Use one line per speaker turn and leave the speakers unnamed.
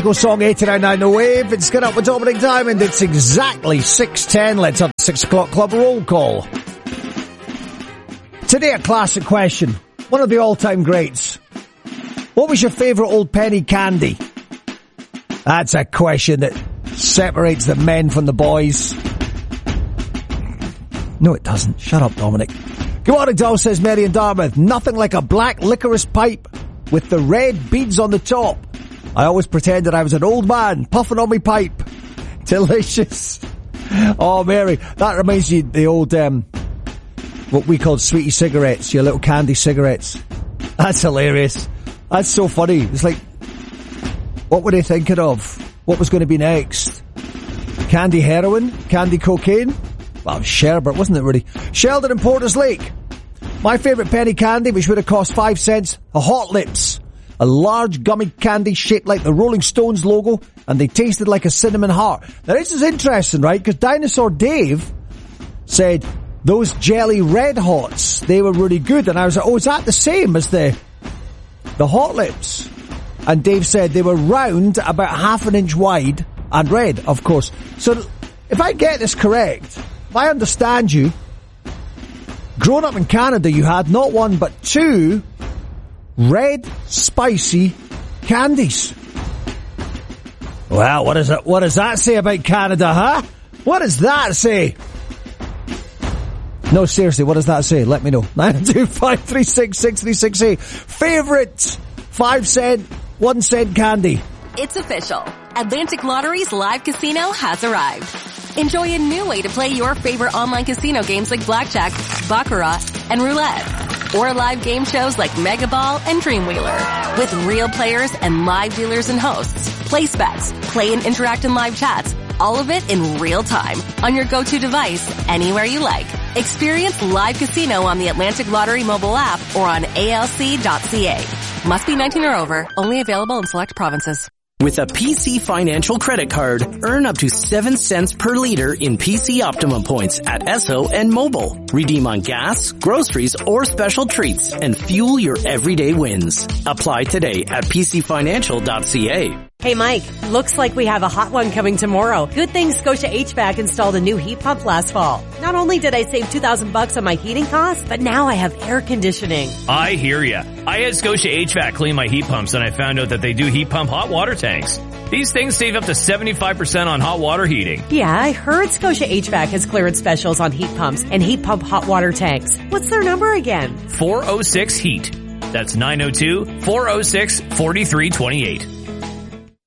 classical song 89.9 The Wave. It's Get Up with Dominic Diamond. It's exactly 6:10. Let's have the 6 o'clock club roll call. Today a classic question. One of the all-time greats. What was your favourite old penny candy? That's a question that separates the men from the boys. No, it doesn't. Shut up, Dominic. Good morning, Dal, says Mary in Dartmouth. Nothing like a black licorice pipe with the red beads on the top. I always pretended I was an old man puffing on my pipe. Delicious. Oh, Mary, that reminds you of the old, what we called sweetie cigarettes, your little candy cigarettes. That's hilarious. That's so funny. It's like, what were they thinking of? What was going to be next? Candy heroin? Candy cocaine? Well, sherbet, wasn't it really? Sheldon and Porters Lake. My favourite penny candy, which would have cost 5 cents, a Hot Lips. A large gummy candy shaped like the Rolling Stones logo, and they tasted like a cinnamon heart. Now this is interesting, right? Because Dinosaur Dave said those jelly Red Hots, they were really good. And I was like, oh, is that the same as the Hot Lips? And Dave said they were round, about half an inch wide, and red, of course. So if I get this correct, if I understand you, growing up in Canada, you had not one but 2 red spicy candies. Well, what does that say about Canada, huh? What does that say? No, seriously, what does that say? Let me know. 925366368. Favorite 5 cent, 1 cent candy.
It's official. Atlantic Lottery's live casino has arrived. Enjoy a new way to play your favorite online casino games like blackjack, baccarat, and roulette. Or live game shows like Mega Ball and Dreamwheeler. With real players and live dealers and hosts. Place bets, play and interact in live chats. All of it in real time. On your go-to device, anywhere you like. Experience live casino on the Atlantic Lottery mobile app or on alc.ca. Must be 19 or over. Only available in select provinces.
With a PC Financial credit card, earn up to 7 cents per liter in PC Optimum points at Esso and Mobile. Redeem on gas, groceries, or special treats and fuel your everyday wins. Apply today at pcfinancial.ca.
Hey Mike, looks like we have a hot one coming tomorrow. Good thing Scotia HVAC installed a new heat pump last fall. Not only did I save $2,000 on my heating costs, but now I have air conditioning.
I hear ya. I had Scotia HVAC clean my heat pumps and I found out that they do heat pump hot water tanks. These things save up to 75% on hot water heating.
Yeah, I heard Scotia HVAC has clearance specials on heat pumps and heat pump hot water tanks. What's their number again?
406 HEAT. That's 902-406-4328.